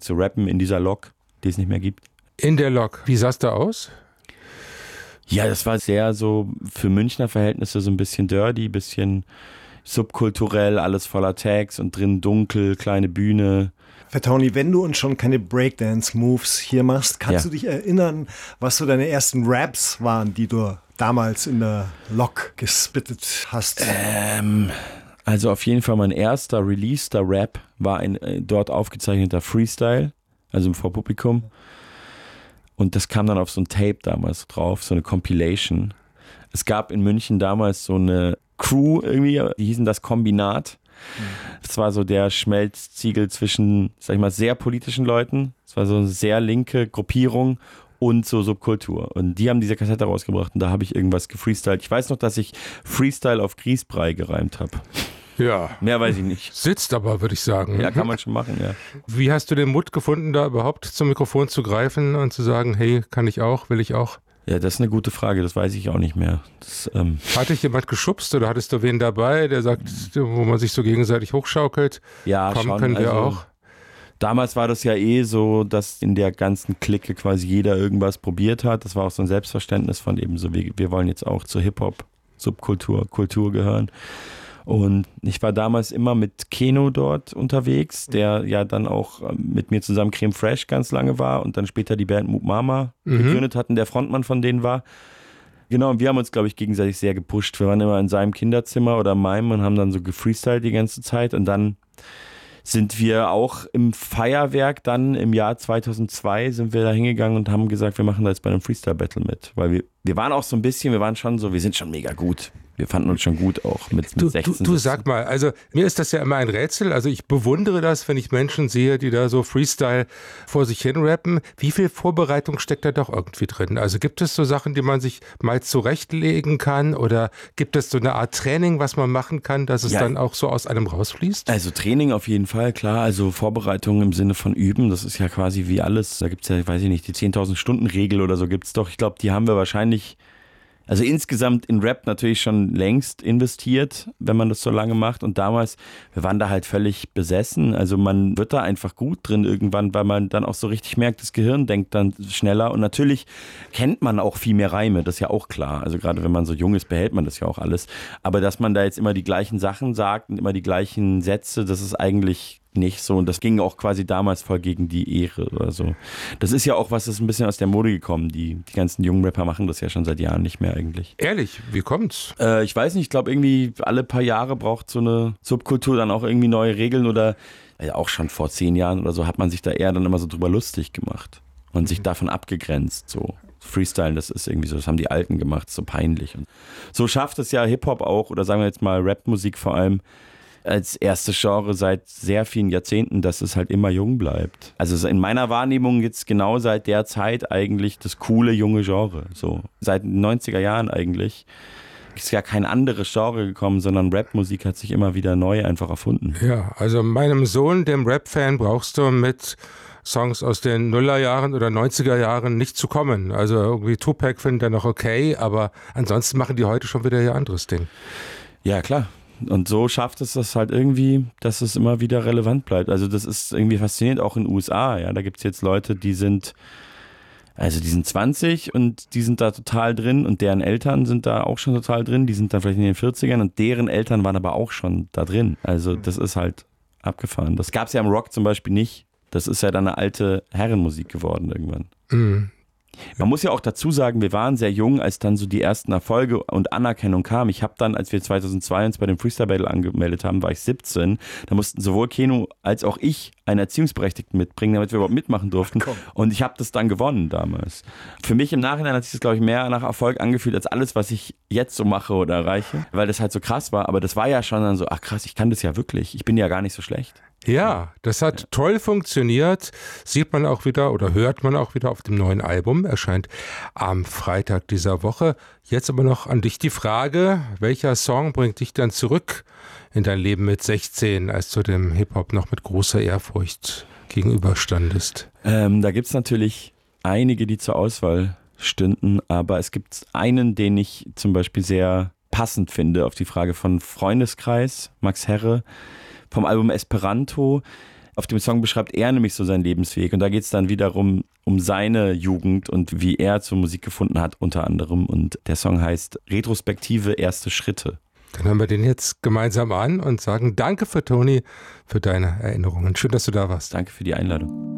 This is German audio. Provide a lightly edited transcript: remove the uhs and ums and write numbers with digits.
zu rappen in dieser Lok, die es nicht mehr gibt. In der Lok, wie sah es da aus? Ja, das war sehr so für Münchner Verhältnisse so ein bisschen dirty, bisschen subkulturell, alles voller Tags und drin dunkel, kleine Bühne. Tony, wenn du uns schon keine Breakdance-Moves hier machst, kannst du dich erinnern, was so deine ersten Raps waren, die du damals in der Lok gespittet hast? Also auf jeden Fall mein erster releaster Rap war ein dort aufgezeichneter Freestyle, also im Vorpublikum. Und das kam dann auf so ein Tape damals drauf, so eine Compilation. Es gab in München damals so eine Crew irgendwie, die hießen das Kombinat. Das war so der Schmelztiegel zwischen, sag ich mal, sehr politischen Leuten. Es war so eine sehr linke Gruppierung und so Subkultur. Und die haben diese Kassette rausgebracht und da habe ich irgendwas gefreestylt. Ich weiß noch, dass ich Freestyle auf Grießbrei gereimt habe. Ja. Mehr weiß ich nicht. Sitzt aber, würde ich sagen. Ja, kann man schon machen, ja. Wie hast du den Mut gefunden, da überhaupt zum Mikrofon zu greifen und zu sagen, hey, kann ich auch, will ich auch? Ja, das ist eine gute Frage, das weiß ich auch nicht mehr. Hat dich jemand geschubst oder hattest du wen dabei, der sagt, wo man sich so gegenseitig hochschaukelt? Ja, komm, schon. können wir auch. Damals war das ja so, dass in der ganzen Clique quasi jeder irgendwas probiert hat. Das war auch so ein Selbstverständnis von eben so, wir wollen jetzt auch zur Hip-Hop-Subkultur, Kultur gehören. Und ich war damals immer mit Keno dort unterwegs, der ja dann auch mit mir zusammen Creme Fresh ganz lange war und dann später die Band Moop Mama gegründet hatten, der Frontmann von denen war. Genau, und wir haben uns, glaube ich, gegenseitig sehr gepusht. Wir waren immer in seinem Kinderzimmer oder meinem und haben dann so gefreestylt die ganze Zeit. Und dann sind wir auch im Feuerwerk dann im Jahr 2002 sind wir da hingegangen und haben gesagt, wir machen da jetzt bei einem Freestyle-Battle mit. Weil wir waren auch so ein bisschen, wir waren schon so, wir sind schon mega gut. Wir fanden uns schon gut auch mit 16. Du sag mal, also mir ist das ja immer ein Rätsel. Also ich bewundere das, wenn ich Menschen sehe, die da so Freestyle vor sich hin rappen. Wie viel Vorbereitung steckt da doch irgendwie drin? Also gibt es so Sachen, die man sich mal zurechtlegen kann oder gibt es so eine Art Training, was man machen kann, dass es dann auch so aus einem rausfließt? Also Training auf jeden Fall, klar. Also Vorbereitung im Sinne von Üben, das ist ja quasi wie alles. Da gibt es ja, weiß ich nicht, die 10.000 Stunden Regel oder so gibt es doch. Ich glaube, die haben wir wahrscheinlich... Also insgesamt in Rap natürlich schon längst investiert, wenn man das so lange macht. Und damals, wir waren da halt völlig besessen. Also man wird da einfach gut drin irgendwann, weil man dann auch so richtig merkt, das Gehirn denkt dann schneller. Und natürlich kennt man auch viel mehr Reime, das ist ja auch klar. Also gerade wenn man so jung ist, behält man das ja auch alles. Aber dass man da jetzt immer die gleichen Sachen sagt und immer die gleichen Sätze, das ist eigentlich nicht so. Und das ging auch quasi damals voll gegen die Ehre oder so. Das ist ja auch was, das ist ein bisschen aus der Mode gekommen. Die ganzen jungen Rapper machen das ja schon seit Jahren nicht mehr eigentlich. Ehrlich, wie kommt's? Ich weiß nicht, ich glaube irgendwie alle paar Jahre braucht so eine Subkultur dann auch irgendwie neue Regeln oder auch schon vor 10 Jahren oder so hat man sich da eher dann immer so drüber lustig gemacht und sich davon abgegrenzt so. Freestylen, das ist irgendwie so, das haben die Alten gemacht, so peinlich. Und so schafft es ja Hip-Hop auch oder sagen wir jetzt mal Rapmusik vor allem als erstes Genre seit sehr vielen Jahrzehnten, dass es halt immer jung bleibt. Also in meiner Wahrnehmung jetzt genau seit der Zeit eigentlich das coole junge Genre. So seit den 90er Jahren eigentlich ist ja kein anderes Genre gekommen, sondern Rapmusik hat sich immer wieder neu einfach erfunden. Ja, also meinem Sohn, dem Rap-Fan, brauchst du mit Songs aus den Nullerjahren oder 90er Jahren nicht zu kommen. Also irgendwie Tupac findet er noch okay, aber ansonsten machen die heute schon wieder ihr anderes Ding. Ja, klar. Und so schafft es das halt irgendwie, dass es immer wieder relevant bleibt. Also das ist irgendwie faszinierend, auch in den USA. Ja, da gibt es jetzt Leute, die sind 20 und die sind da total drin und deren Eltern sind da auch schon total drin. Die sind dann vielleicht in den 40ern und deren Eltern waren aber auch schon da drin. Also das ist halt abgefahren. Das gab es ja im Rock zum Beispiel nicht. Das ist ja dann eine alte Herrenmusik geworden irgendwann. Mhm. Man muss ja auch dazu sagen, wir waren sehr jung, als dann so die ersten Erfolge und Anerkennung kamen. Ich habe dann, als wir 2002 uns bei dem Freestyle Battle angemeldet haben, war ich 17. Da mussten sowohl Keno als auch ich einen Erziehungsberechtigten mitbringen, damit wir überhaupt mitmachen durften. Und ich habe das dann gewonnen damals. Für mich im Nachhinein hat sich das, glaube ich, mehr nach Erfolg angefühlt als alles, was ich jetzt so mache oder erreiche, weil das halt so krass war. Aber das war ja schon dann so, ach krass, ich kann das ja wirklich. Ich bin ja gar nicht so schlecht. Ja, das hat toll funktioniert. Sieht man auch wieder oder hört man auch wieder auf dem neuen Album. Erscheint am Freitag dieser Woche. Jetzt aber noch an dich die Frage, welcher Song bringt dich dann zurück in dein Leben mit 16, als du dem Hip-Hop noch mit großer Ehrfurcht gegenüberstandest? Da gibt es natürlich einige, die zur Auswahl stünden, aber es gibt einen, den ich zum Beispiel sehr passend finde auf die Frage von Freundeskreis, Max Herre, vom Album Esperanto. Auf dem Song beschreibt er nämlich so seinen Lebensweg und da geht es dann wiederum um seine Jugend und wie er zur Musik gefunden hat unter anderem und der Song heißt Retrospektive erste Schritte. Dann hören wir den jetzt gemeinsam an und sagen danke für Toni, für deine Erinnerungen. Schön, dass du da warst. Danke für die Einladung.